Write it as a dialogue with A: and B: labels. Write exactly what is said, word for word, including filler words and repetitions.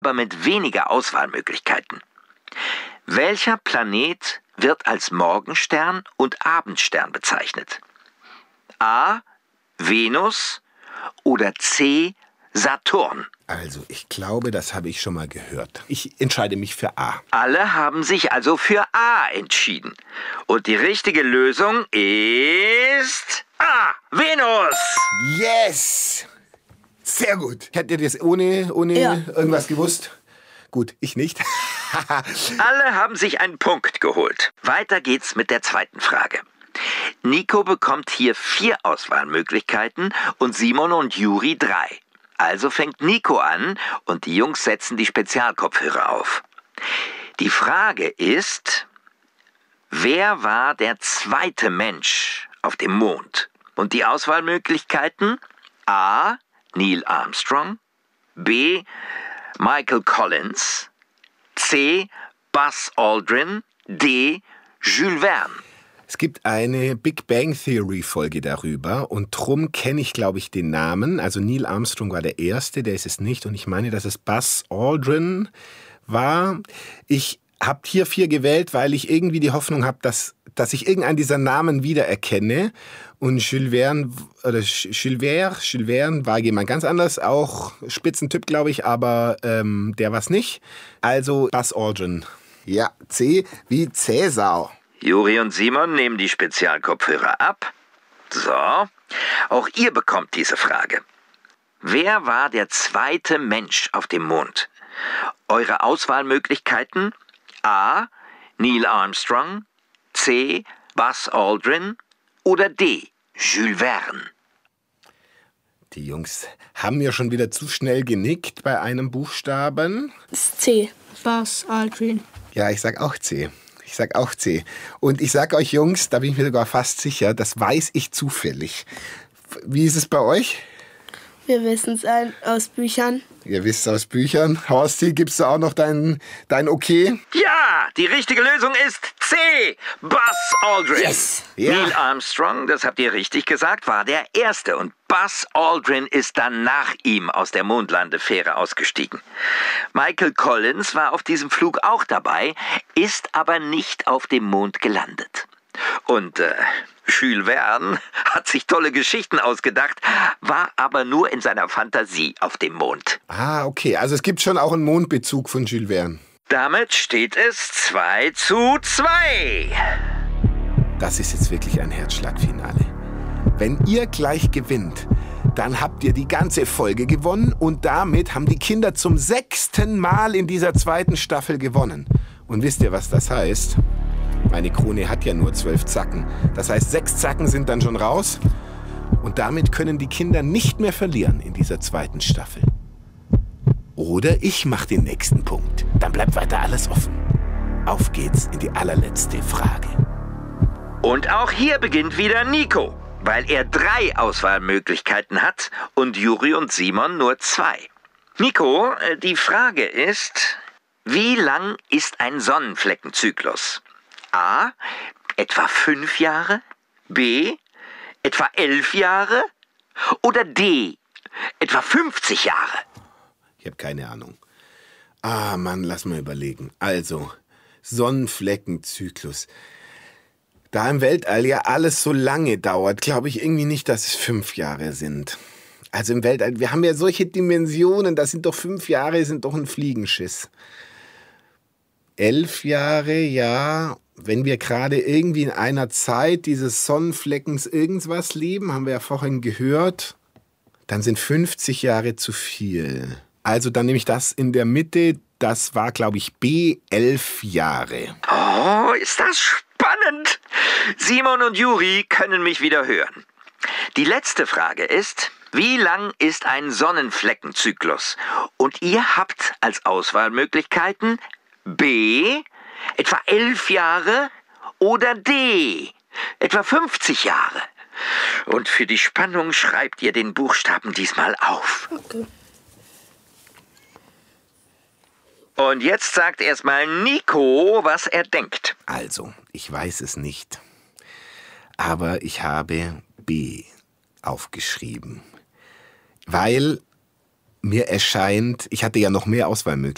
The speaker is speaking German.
A: aber mit weniger Auswahlmöglichkeiten. Welcher Planet wird als Morgenstern und Abendstern bezeichnet? A. Venus oder C. Saturn?
B: Also, ich glaube, das habe ich schon mal gehört. Ich entscheide mich für A.
A: Alle haben sich also für A entschieden. Und die richtige Lösung ist A. Venus!
B: Yes! Sehr gut. Hättet ihr das ohne, ohne
C: Ja.
B: irgendwas gewusst? Gut, ich nicht.
A: Alle haben sich einen Punkt geholt. Weiter geht's mit der zweiten Frage. Nico bekommt hier vier Auswahlmöglichkeiten und Simon und Juri drei. Also fängt Nico an und die Jungs setzen die Spezialkopfhörer auf. Die Frage ist, wer war der zweite Mensch auf dem Mond? Und die Auswahlmöglichkeiten? A. Neil Armstrong, B. Michael Collins, C. Buzz Aldrin, D. Jules Verne.
B: Es gibt eine Big Bang Theory Folge darüber und drum kenne ich, glaube ich, den Namen. Also Neil Armstrong war der Erste, der ist es nicht. Und ich meine, dass es Buzz Aldrin war. Ich habe hier vier gewählt, weil ich irgendwie die Hoffnung habe, dass, dass ich irgendeinen dieser Namen wiedererkenne. Und Jules Verne, oder Jules Verne, Jules Verne war jemand ganz anders, auch Spitzentyp, glaube ich, aber ähm, der war es nicht. Also Buzz Aldrin. Ja, C wie Cäsar.
A: Juri und Simon nehmen die Spezialkopfhörer ab. So, auch ihr bekommt diese Frage. Wer war der zweite Mensch auf dem Mond? Eure Auswahlmöglichkeiten? A. Neil Armstrong, C. Buzz Aldrin oder D. Jules Verne.
B: Die Jungs haben mir schon wieder zu schnell genickt bei einem Buchstaben.
C: Das ist C. Buzz Aldrin.
B: Ja, ich sag auch C. Ich sag auch C. Und ich sag euch Jungs, da bin ich mir sogar fast sicher, das weiß ich zufällig. Wie ist es bei euch?
C: Wir wissen es aus Büchern.
B: Ihr wisst aus Büchern. Horsti, gibst du auch noch dein, dein Okay?
A: Ja, die richtige Lösung ist C. Buzz Aldrin.
C: Yes.
B: Ja.
A: Neil Armstrong, das habt ihr richtig gesagt, war der Erste. Und Buzz Aldrin ist dann nach ihm aus der Mondlandefähre ausgestiegen. Michael Collins war auf diesem Flug auch dabei, ist aber nicht auf dem Mond gelandet. Und äh, Jules Verne hat sich tolle Geschichten ausgedacht, war aber nur in seiner Fantasie auf dem Mond.
B: Ah, okay. Also es gibt schon auch einen Mondbezug von Jules Verne.
A: Damit steht es zwei zu zwei.
B: Das ist jetzt wirklich ein Herzschlagfinale. Wenn ihr gleich gewinnt, dann habt ihr die ganze Folge gewonnen und damit haben die Kinder zum sechsten Mal in dieser zweiten Staffel gewonnen. Und wisst ihr, was das heißt? Meine Krone hat ja nur zwölf Zacken. Das heißt, sechs Zacken sind dann schon raus. Und damit können die Kinder nicht mehr verlieren in dieser zweiten Staffel. Oder ich mache den nächsten Punkt. Dann bleibt weiter alles offen. Auf geht's in die allerletzte Frage.
A: Und auch hier beginnt wieder Nico, weil er drei Auswahlmöglichkeiten hat und Juri und Simon nur zwei. Nico, die Frage ist, wie lang ist ein Sonnenfleckenzyklus? A. Etwa fünf Jahre? B. Etwa elf Jahre? Oder D. Etwa fünfzig Jahre?
B: Ich habe keine Ahnung. Ah, Mann, lass mal überlegen. Also, Sonnenfleckenzyklus. Da im Weltall ja alles so lange dauert, glaube ich irgendwie nicht, dass es fünf Jahre sind. Also im Weltall, wir haben ja solche Dimensionen, das sind doch fünf Jahre, sind doch ein Fliegenschiss. Elf Jahre, ja, wenn wir gerade irgendwie in einer Zeit dieses Sonnenfleckens irgendwas leben, haben wir ja vorhin gehört, dann sind fünfzig Jahre zu viel. Also dann nehme ich das in der Mitte, das war, glaube ich, B, elf Jahre.
A: Oh, ist das spannend! Simon und Juri können mich wieder hören. Die letzte Frage ist, wie lang ist ein Sonnenfleckenzyklus? Und ihr habt als Auswahlmöglichkeiten B, etwa elf Jahre oder D, etwa fünfzig Jahre. Und für die Spannung schreibt ihr den Buchstaben diesmal auf.
C: Okay.
A: Und jetzt sagt erstmal Nico, was er denkt.
B: Also, ich weiß es nicht. Aber ich habe B aufgeschrieben. Weil mir erscheint, ich hatte ja noch mehr Auswahlmöglichkeiten.